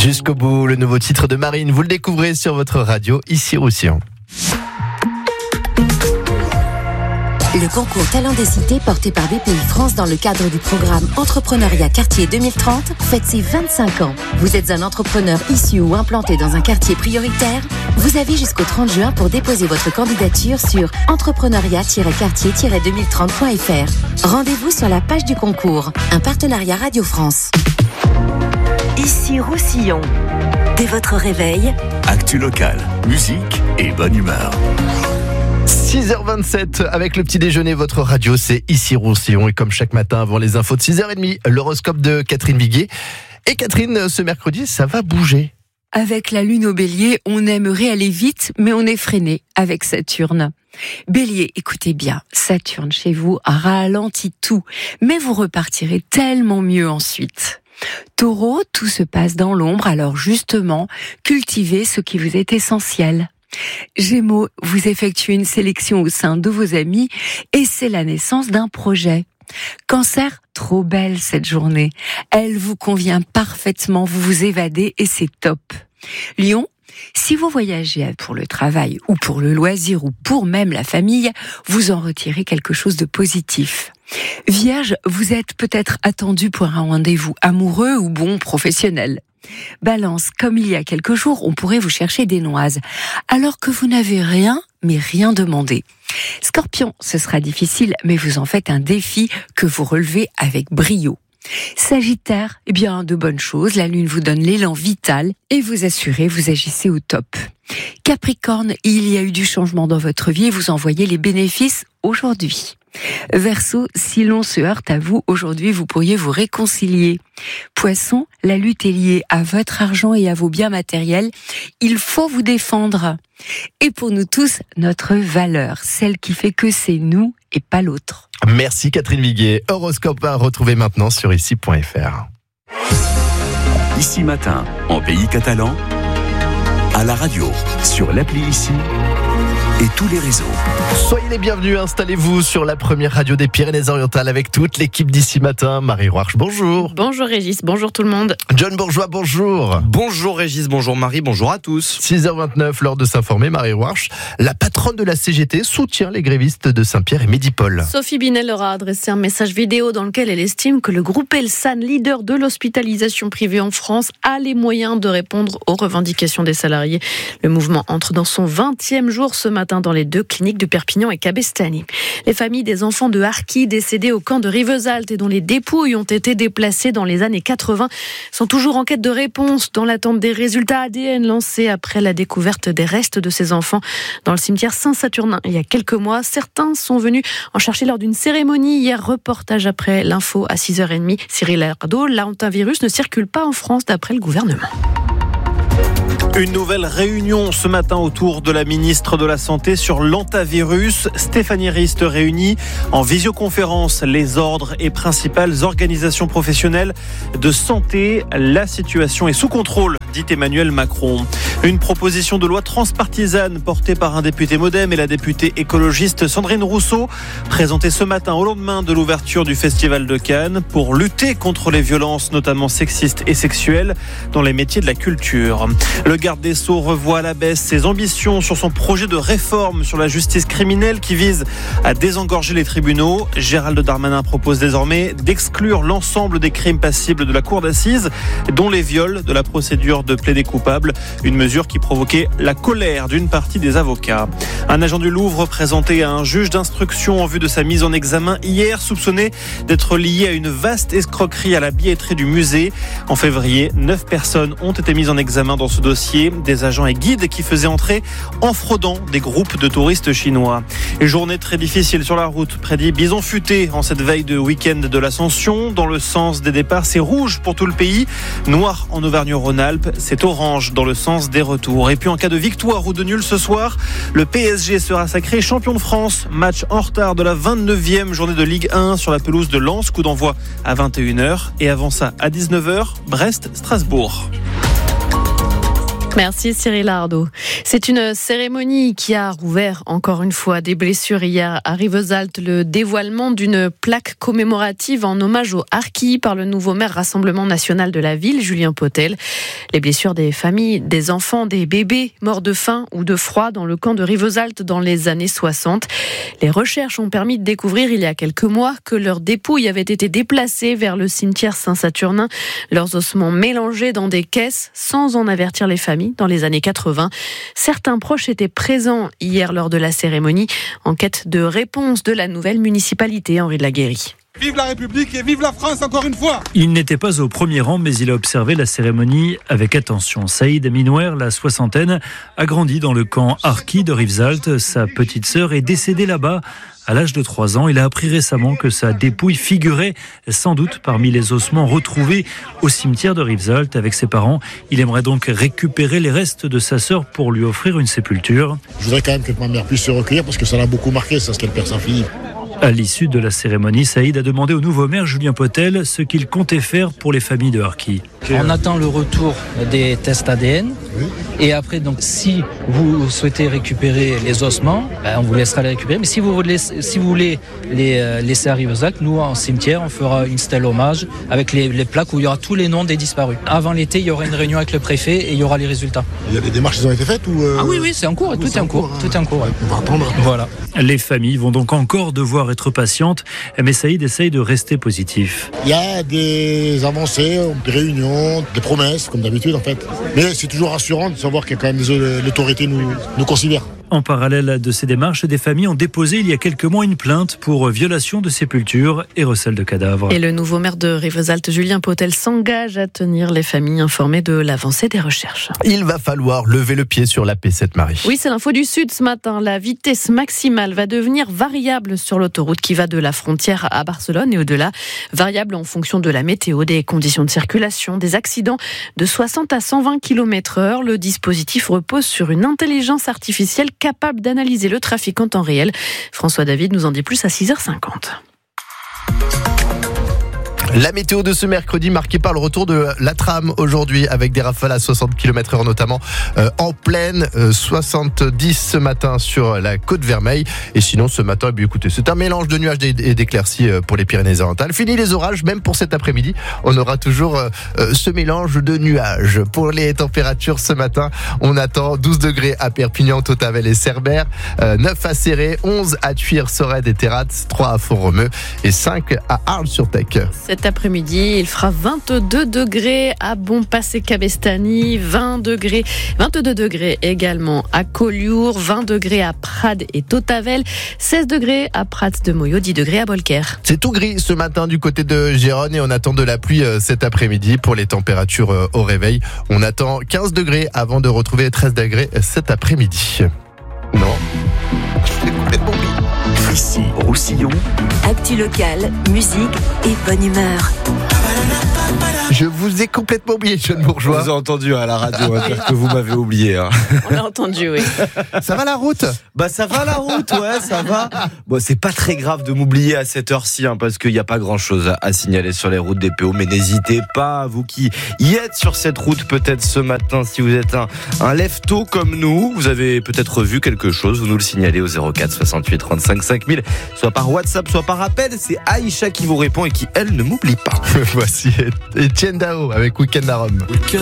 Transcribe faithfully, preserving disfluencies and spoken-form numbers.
Jusqu'au bout, le nouveau titre de Marine, vous le découvrez sur votre radio, ici Roussillon. Le concours Talent des Cités porté par B P I France dans le cadre du programme Entrepreneuriat Quartier deux mille trente fête ses vingt-cinq ans. Vous êtes un entrepreneur issu ou implanté dans un quartier prioritaire? Vous avez jusqu'au trente juin pour déposer votre candidature sur entrepreneuriat quartier deux mille trente point f r. Rendez-vous sur la page du concours. Un partenariat Radio France. Ici Roussillon. Dès votre réveil, actu locale, musique et bonne humeur. six heures vingt-sept avec le petit déjeuner, votre radio, c'est ici Roussillon. Et comme chaque matin avant les infos de six heures trente, l'horoscope de Catherine Viguier. Et Catherine, ce mercredi, ça va bouger. Avec la lune au bélier, on aimerait aller vite, mais on est freiné avec Saturne. Bélier, écoutez bien, Saturne chez vous ralentit tout, mais vous repartirez tellement mieux ensuite. Taureau, tout se passe dans l'ombre, alors justement, cultivez ce qui vous est essentiel. Gémeaux, vous effectuez une sélection au sein de vos amis et c'est la naissance d'un projet. Cancer, trop belle cette journée. Elle vous convient parfaitement, vous vous évadez et c'est top. Lion, si vous voyagez pour le travail ou pour le loisir ou pour même la famille, vous en retirez quelque chose de positif. Vierge, vous êtes peut-être attendu pour un rendez-vous amoureux ou bon professionnel. Balance, comme il y a quelques jours, on pourrait vous chercher des noises, alors que vous n'avez rien, mais rien demandé. Scorpion, ce sera difficile, mais vous en faites un défi que vous relevez avec brio. Sagittaire, eh bien, de bonnes choses, la lune vous donne l'élan vital et vous assurez, vous agissez au top. Capricorne, il y a eu du changement dans votre vie et vous en voyez les bénéfices aujourd'hui. Verseau, si l'on se heurte à vous, aujourd'hui vous pourriez vous réconcilier. Poisson, la lutte est liée à votre argent et à vos biens matériels. Il faut vous défendre. Et pour nous tous, notre valeur, celle qui fait que c'est nous et pas l'autre. Merci Catherine Viguier. Horoscope à retrouver maintenant sur ici point f r. Ici matin, en pays catalan, à la radio, sur l'appli Ici et tous les réseaux. Soyez les bienvenus, installez-vous sur la première radio des Pyrénées-Orientales avec toute l'équipe d'Ici Matin. Marie Roarch, bonjour. Bonjour Régis, bonjour tout le monde. John Bourgeois, bonjour. Bonjour Régis, bonjour Marie, bonjour à tous. six heures vingt-neuf, l'heure de s'informer, Marie Roarch. La patronne de la C G T soutient les grévistes de Saint-Pierre et Midi-Paul. Sophie Binel leur a adressé un message vidéo dans lequel elle estime que le groupe Elsan, leader de l'hospitalisation privée en France, a les moyens de répondre aux revendications des salariés. Le mouvement entre dans son vingtième jour ce matin dans les deux cliniques de Perpignan et Cabestany. Les familles des enfants de harkis décédés au camp de Rivesaltes et dont les dépouilles ont été déplacées dans les années quatre-vingts sont toujours en quête de réponse dans l'attente des résultats A D N lancés après la découverte des restes de ces enfants dans le cimetière Saint-Saturnin il y a quelques mois. Certains sont venus en chercher lors d'une cérémonie hier. Reportage après l'info à six heures trente. Cyril Ardo, l'hantavirus ne circule pas en France d'après le gouvernement. Une nouvelle réunion ce matin autour de la ministre de la Santé sur l'hantavirus. Stéphanie Rist réunit en visioconférence les ordres et principales organisations professionnelles de santé. La situation est sous contrôle, dit Emmanuel Macron. Une proposition de loi transpartisane portée par un député Modem et la députée écologiste Sandrine Rousseau, présentée ce matin au lendemain de l'ouverture du Festival de Cannes pour lutter contre les violences, notamment sexistes et sexuelles, dans les métiers de la culture. Le garde des Sceaux revoit à la baisse ses ambitions sur son projet de réforme sur la justice criminelle qui vise à désengorger les tribunaux. Gérald Darmanin propose désormais d'exclure l'ensemble des crimes passibles de la cour d'assises, dont les viols de la procédure de plaider coupable, une mesure qui provoquait la colère d'une partie des avocats. Un agent du Louvre présenté à un juge d'instruction en vue de sa mise en examen hier, soupçonné d'être lié à une vaste escroquerie à la billetterie du musée. En février, neuf personnes ont été mises en examen dans ce dossier, des agents et guides qui faisaient entrer en fraudant des groupes de touristes chinois. Et journée très difficile sur la route, prédit Bison Futé en cette veille de week-end de l'Ascension. Dans le sens des départs, c'est rouge pour tout le pays, noir en Auvergne-Rhône-Alpes, c'est orange dans le sens des retours. Et puis en cas de victoire ou de nul ce soir, le P S G sera sacré champion de France. Match en retard de la vingt-neuvième journée de Ligue un sur la pelouse de Lens, coup d'envoi à vingt et une heures. Et avant ça, à dix-neuf heures, Brest-Strasbourg. Merci Cyril Ardo. C'est une cérémonie qui a rouvert encore une fois des blessures hier à Rivesaltes. Le dévoilement d'une plaque commémorative en hommage aux harkis par le nouveau maire Rassemblement National de la ville, Julien Potel. Les blessures des familles, des enfants, des bébés morts de faim ou de froid dans le camp de Rivesaltes dans les années soixante. Les recherches ont permis de découvrir il y a quelques mois que leurs dépouilles avaient été déplacées vers le cimetière Saint-Saturnin. Leurs ossements mélangés dans des caisses sans en avertir les familles dans les années quatre-vingts. Certains proches étaient présents hier lors de la cérémonie en quête de réponse de la nouvelle municipalité. Henri de la Guérie. Vive la République et vive la France encore une fois. Il n'était pas au premier rang, mais il a observé la cérémonie avec attention. Saïd Aminouer, la soixantaine, a grandi dans le camp Harki de Rivesaltes. Sa petite sœur est décédée là-bas à l'âge de trois ans. Il a appris récemment que sa dépouille figurait sans doute parmi les ossements retrouvés au cimetière de Rivesaltes avec ses parents. Il aimerait donc récupérer les restes de sa sœur pour lui offrir une sépulture. Je voudrais quand même que ma mère puisse se recueillir parce que ça l'a beaucoup marqué, ça, ce qu'elle perd sa fille. À l'issue de la cérémonie, Saïd a demandé au nouveau maire Julien Potel ce qu'il comptait faire pour les familles de Harki. On attend le retour des tests A D N. Oui. Et après, donc, si vous souhaitez récupérer les ossements, ben, on vous laissera les récupérer. Mais si vous voulez, si vous voulez les euh, laisser à Rivesaltes, nous, en cimetière, on fera une stèle hommage avec les, les plaques où il y aura tous les noms des disparus. Avant l'été, il y aura une réunion avec le préfet et il y aura les résultats. Il y a des démarches qui ont été faites ou euh... Ah oui, oui, c'est en cours. Ah, tout est en cours. cours hein. Tout est en cours. Ouais. On va attendre. Voilà. Les familles vont donc encore devoir être patientes, mais Saïd essaye de rester positif. Il y a des avancées, des réunions, des promesses, comme d'habitude en fait. Mais c'est toujours rassurant de savoir que quand même l'autorité nous, nous considère. En parallèle de ces démarches, des familles ont déposé il y a quelques mois une plainte pour violation de sépulture et recel de cadavres. Et le nouveau maire de Rivesaltes, Julien Potel, s'engage à tenir les familles informées de l'avancée des recherches. Il va falloir lever le pied sur la P sept, Marie. Oui, c'est l'info du Sud ce matin. La vitesse maximale va devenir variable sur l'autoroute qui va de la frontière à Barcelone et au-delà. Variable en fonction de la météo, des conditions de circulation, des accidents de soixante à cent vingt kilomètres heure. Le dispositif repose sur une intelligence artificielle capable d'analyser le trafic en temps réel. François David nous en dit plus à six heures cinquante. La météo de ce mercredi marquée par le retour de la tram aujourd'hui avec des rafales à soixante kilomètres heure notamment euh, en plaine, euh, soixante-dix ce matin sur la côte Vermeille. Et sinon ce matin, eh bien, écoutez, c'est un mélange de nuages et d'éclaircies pour les Pyrénées-Orientales. Fini les orages, même pour cet après-midi. On aura toujours euh, ce mélange de nuages. Pour les températures ce matin, on attend douze degrés à Perpignan, Tautavel et Cerbère, euh, neuf à Céré, onze à Tuire, Sorède et Terrats, trois à Font-Romeu et cinq à Arles-sur-Tech. Cet après-midi, il fera vingt-deux degrés à Bonpass et Cabestany, vingt degrés, vingt-deux degrés également à Collioure, vingt degrés à Prades et Tautavel, seize degrés à Prats de Moyo, dix degrés à Bolquer. C'est tout gris ce matin du côté de Gérone et on attend de la pluie cet après-midi pour les températures au réveil. On attend quinze degrés avant de retrouver treize degrés cet après-midi. Non, c'est complètement gris. Ici, Roussillon. Actu locale, musique et bonne humeur. Je vous ai complètement oublié, jeune bourgeois. Je vous ai entendu à la radio, hein, dire que vous m'avez oublié. Hein. On l'a entendu, oui. Ça va la route ? Bah ça va la route, ouais, ça va. Bon, c'est pas très grave de m'oublier à cette heure-ci, hein, parce qu'il n'y a pas grand-chose à, à signaler sur les routes des P O. Mais n'hésitez pas, vous qui y êtes sur cette route, peut-être ce matin, si vous êtes un, un lève-tôt comme nous, vous avez peut-être vu quelque chose, vous nous le signalez au zéro quatre soixante-huit trente-cinq cinq mille, soit par WhatsApp, soit par appel. C'est Aïcha qui vous répond et qui, elle, ne m'oublie pas. Voici Etienne Dao avec Weekend à Rome. Weekend